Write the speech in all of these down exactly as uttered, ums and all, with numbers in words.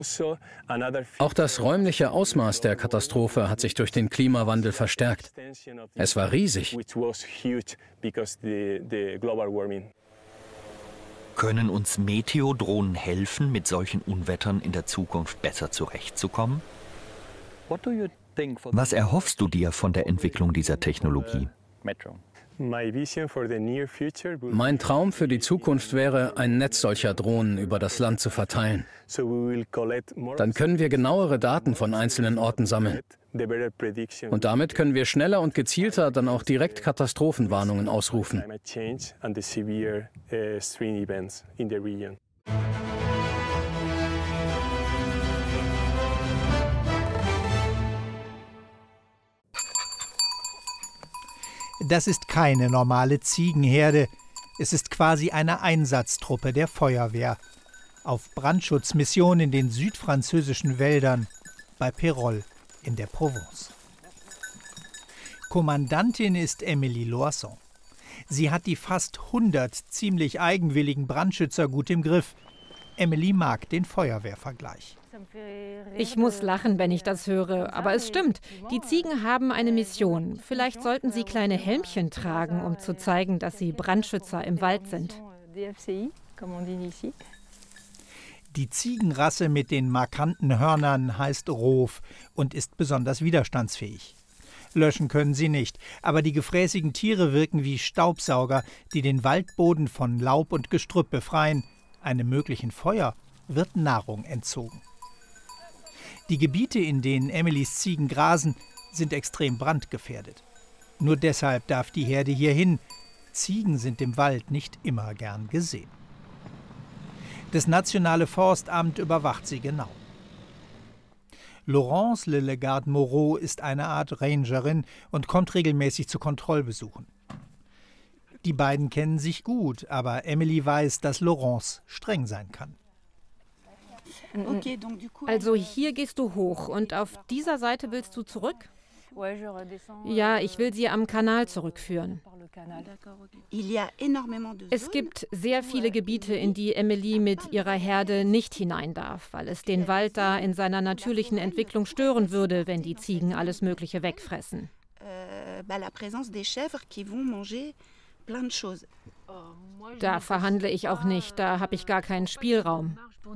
Auch das räumliche Ausmaß der Katastrophe hat sich durch den Klimawandel verstärkt. Es war riesig. Können uns Meteodrohnen helfen, mit solchen Unwettern in der Zukunft besser zurechtzukommen? Was erhoffst du dir von der Entwicklung dieser Technologie? Mein Traum für die Zukunft wäre, ein Netz solcher Drohnen über das Land zu verteilen. Dann können wir genauere Daten von einzelnen Orten sammeln. Und damit können wir schneller und gezielter dann auch direkt Katastrophenwarnungen ausrufen. Das ist keine normale Ziegenherde. Es ist quasi eine Einsatztruppe der Feuerwehr. Auf Brandschutzmission in den südfranzösischen Wäldern bei Pérols in der Provence. Kommandantin ist Emilie Loisson. Sie hat die fast hundert ziemlich eigenwilligen Brandschützer gut im Griff. Emilie mag den Feuerwehrvergleich. Ich muss lachen, wenn ich das höre, aber es stimmt. Die Ziegen haben eine Mission. Vielleicht sollten sie kleine Helmchen tragen, um zu zeigen, dass sie Brandschützer im Wald sind. Die Ziegenrasse mit den markanten Hörnern heißt Rof und ist besonders widerstandsfähig. Löschen können sie nicht, aber die gefräßigen Tiere wirken wie Staubsauger, die den Waldboden von Laub und Gestrüpp befreien. Einem möglichen Feuer wird Nahrung entzogen. Die Gebiete, in denen Emilies Ziegen grasen, sind extrem brandgefährdet. Nur deshalb darf die Herde hier hin. Ziegen sind im Wald nicht immer gern gesehen. Das Nationale Forstamt überwacht sie genau. Laurence Lelegarde-Moreau ist eine Art Rangerin und kommt regelmäßig zu Kontrollbesuchen. Die beiden kennen sich gut, aber Emilie weiß, dass Laurence streng sein kann. Also hier gehst du hoch und auf dieser Seite willst du zurück? Ja, ich will sie am Kanal zurückführen. Es gibt sehr viele Gebiete, in die Emilie mit ihrer Herde nicht hinein darf, weil es den Wald da in seiner natürlichen Entwicklung stören würde, wenn die Ziegen alles Mögliche wegfressen. Da verhandle ich auch nicht, da habe ich gar keinen Spielraum.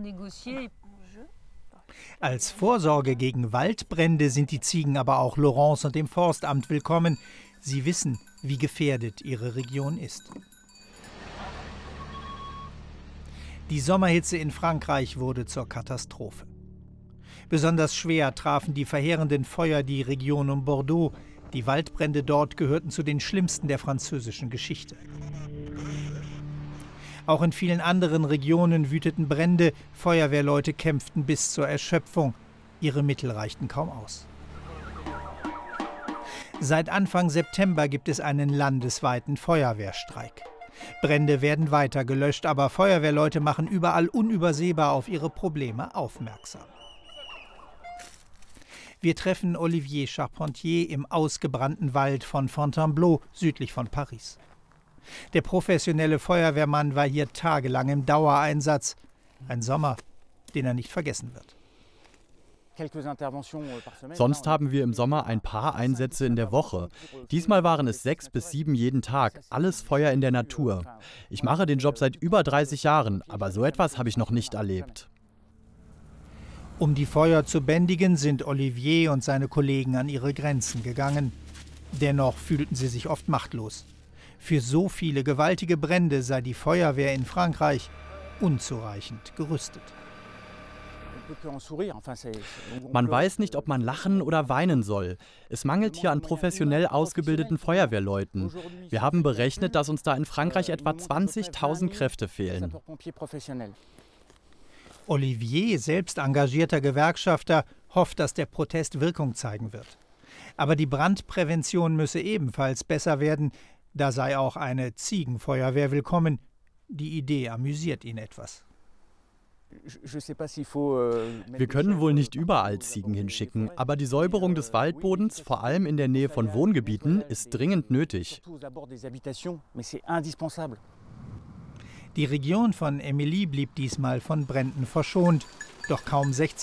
Als Vorsorge gegen Waldbrände sind die Ziegen aber auch Laurence und dem Forstamt willkommen. Sie wissen, wie gefährdet ihre Region ist. Die Sommerhitze in Frankreich wurde zur Katastrophe. Besonders schwer trafen die verheerenden Feuer die Region um Bordeaux. Die Waldbrände dort gehörten zu den schlimmsten der französischen Geschichte. Auch in vielen anderen Regionen wüteten Brände. Feuerwehrleute kämpften bis zur Erschöpfung. Ihre Mittel reichten kaum aus. Seit Anfang September gibt es einen landesweiten Feuerwehrstreik. Brände werden weiter gelöscht, aber Feuerwehrleute machen überall unübersehbar auf ihre Probleme aufmerksam. Wir treffen Olivier Charpentier im ausgebrannten Wald von Fontainebleau, südlich von Paris. Der professionelle Feuerwehrmann war hier tagelang im Dauereinsatz. Ein Sommer, den er nicht vergessen wird. Sonst haben wir im Sommer ein paar Einsätze in der Woche. Diesmal waren es sechs bis sieben jeden Tag. Alles Feuer in der Natur. Ich mache den Job seit über dreißig Jahren, aber so etwas habe ich noch nicht erlebt. Um die Feuer zu bändigen, sind Olivier und seine Kollegen an ihre Grenzen gegangen. Dennoch fühlten sie sich oft machtlos. Für so viele gewaltige Brände sei die Feuerwehr in Frankreich unzureichend gerüstet. Man weiß nicht, ob man lachen oder weinen soll. Es mangelt hier an professionell ausgebildeten Feuerwehrleuten. Wir haben berechnet, dass uns da in Frankreich etwa zwanzigtausend Kräfte fehlen. Olivier, selbst engagierter Gewerkschafter, hofft, dass der Protest Wirkung zeigen wird. Aber die Brandprävention müsse ebenfalls besser werden. Da sei auch eine Ziegenfeuerwehr willkommen. Die Idee amüsiert ihn etwas. Wir können wohl nicht überall Ziegen hinschicken, aber die Säuberung des Waldbodens, vor allem in der Nähe von Wohngebieten, ist dringend nötig. Die Region von Emilie blieb diesmal von Bränden verschont. Doch kaum sechzig